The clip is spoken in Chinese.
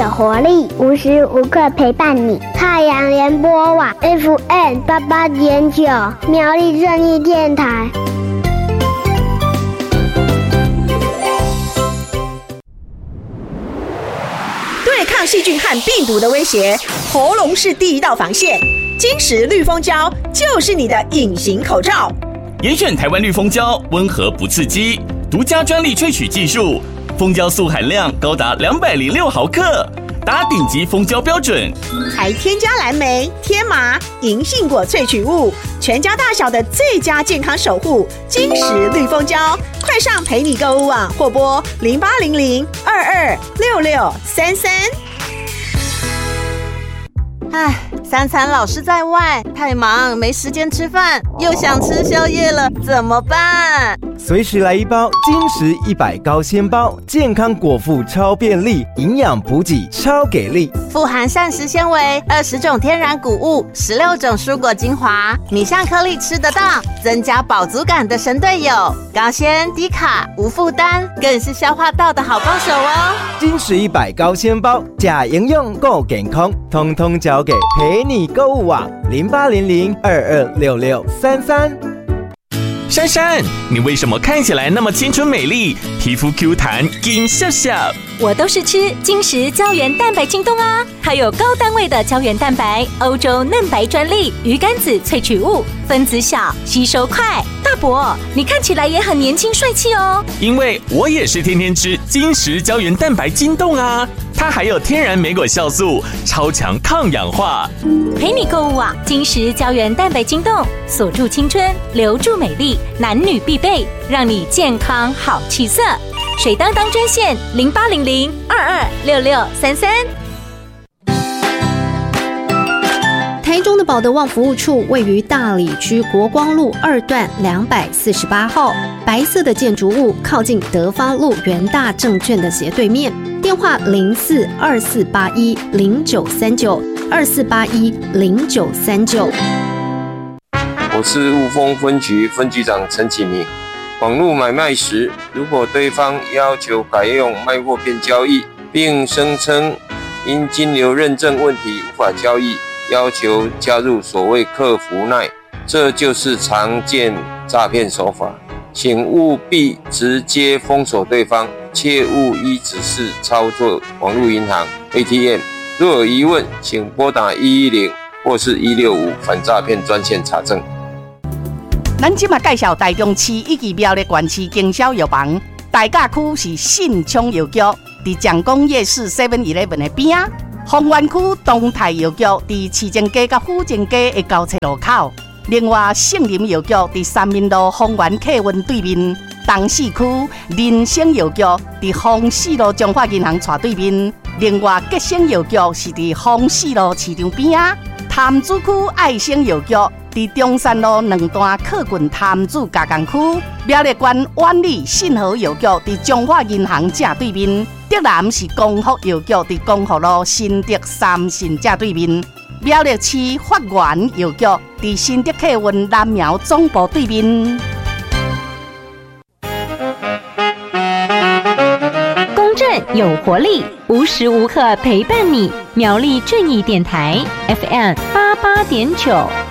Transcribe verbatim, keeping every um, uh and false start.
有活力，无时无刻陪伴你。太阳联播网 F M 八八点九，苗栗正义电台。 对抗细菌和病毒的威胁，喉咙是第一道防线。金石绿蜂胶就是你的隐形口罩。 严选台湾绿蜂胶，温和不刺激，独家专利萃取技术，蜂胶素含量高达两百零六毫克，达顶级蜂胶标准。 还添加蓝莓、天麻、银杏果萃取物，全家大小的最佳健康守护。金石绿蜂胶，快上陪你购物网或拨零八零零二二六六三三。 唉，三餐老是在外，太忙没时间吃饭，又想吃宵夜了，怎么办？ 随时来一包金石一百高纤包，健康果腹超便利，营养补给超给力， 富含膳食纤维、二十种天然谷物、十六种蔬果精华，米香颗粒吃得到，增加饱足感的神队友。高纤、低卡、无负担，更是消化道的好帮手哦。 金石一百高纤包，假营养够健康，通通交给陪你购物网零八零零二二六六三三。 珊珊，你为什么看起来那么青春美丽，皮肤 Q 弹，金笑笑？ 我都是吃金石胶原蛋白晶冻啊，它有高单位的胶原蛋白，欧洲嫩白专利，鱼肝子萃取物，分子小，吸收快。大伯，你看起来也很年轻帅气哦。 因为我也是天天吃金石胶原蛋白晶冻啊，它还有天然莓果酵素，超强抗氧化。 陪你购物网金石胶原蛋白晶冻，锁住青春，留住美丽，男女必备，让你健康好气色。水当当专线零八零零二二六六三三。 台中的保德旺服务处位于大里区国光路二段两百四十八号，白色的建筑物靠近德发路元大证券的斜对面，电话零四二四八一零九三九二四八一零九三九。 我是雾峰分局分局长陈启明。网络买卖时，如果对方要求改用卖货片交易，并声称因金流认证问题无法交易，要求加入所谓客服赖，这就是常见诈骗手法，请务必直接封锁对方，切勿依指示操作网络银行 A T M。 若有疑问，请拨打一一零或是一六五反诈骗专线查证。 咱今嘛介绍台中市以及苗栗县市经销药房，大甲区是信昌药局，伫蒋公夜市 seven eleven 的边啊；丰原区东泰药局伫市政街甲府政街的交叉路口；另外圣林药局伫三民路丰原客运对面；东市区人生药局伫丰市路中华银行斜对面；另外吉生药局是伫丰市路市场边啊；潭子区爱生药局伫中山路两段客运潭子加工区；苗栗县万里信和药局伫中华银行正对面；德南是光福药局伫光福路新德三信正对面；苗栗市发源药局伫新德客运南苗总部对面。 公正有活力，无时无刻陪伴你。苗栗正义电台 F M 八八点九。